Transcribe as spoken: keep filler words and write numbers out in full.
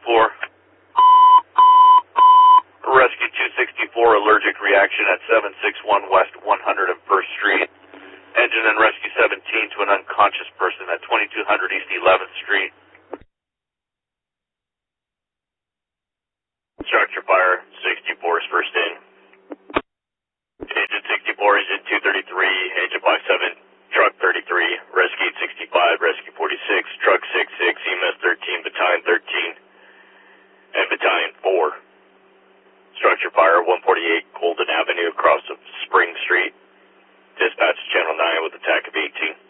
sixty-four. Rescue two sixty-four, allergic reaction at seven sixty-one West one hundred first Street. Engine and rescue seventeen to an unconscious person at twenty-two hundred East eleventh Street. Structure fire, sixty-four is first in. Agent sixty-four, Agent two thirty-three, Agent five seven, Truck thirty-three, Rescue sixty-five, Rescue forty-six, Truck sixty-six, E M S thirteen, Battalion thirteen, and Battalion four. Structure fire, one forty-eight Golden Avenue across of Spring Street. Dispatch Channel nine with attack of eighteen.